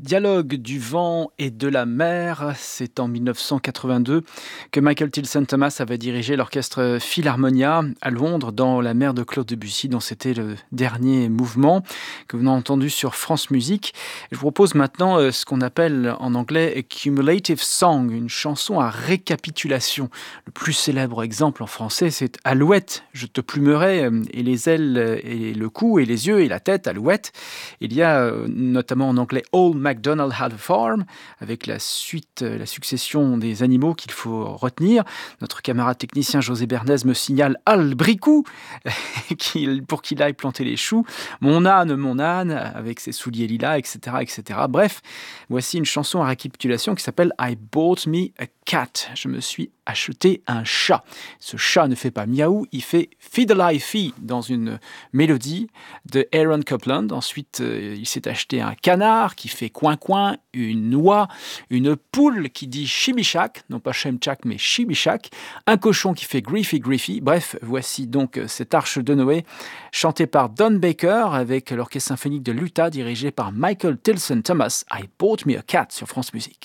Dialogue du vent et de la mer, c'est en 1982 que Michael Tilson Thomas avait dirigé l'orchestre Philharmonia à Londres dans La mer de Claude Debussy, dont c'était le dernier mouvement que vous avez entendu sur France Musique. Je vous propose maintenant ce qu'on appelle en anglais a cumulative song, une chanson à récapitulation. Le plus célèbre exemple en français, c'est Alouette, je te plumerai, et les ailes et le cou et les yeux et la tête, Alouette. Il y a notamment en anglais Old MacDonald Had a Farm, avec la suite, la succession des animaux qu'il faut retenir. Notre camarade technicien José Bernays me signale Al Bricou, pour qu'il aille planter les choux. Mon âne, avec ses souliers lilas, etc., etc. Bref, voici une chanson à récapitulation qui s'appelle I Bought Me a Cat. Je me suis acheté un chat. Ce chat ne fait pas miaou, il fait Fiddle-I-Fee dans une mélodie de Aaron Copland. Ensuite, il s'est acheté un canard qui fait coin-coin, une oie, une poule qui dit chimichak, non pas chemchak mais chimichak, un cochon qui fait griffy. Bref, voici donc cette arche de Noé chantée par Don Baker avec l'orchestre symphonique de l'Utah dirigé par Michael Tilson Thomas. I Bought Me a Cat sur France Musique.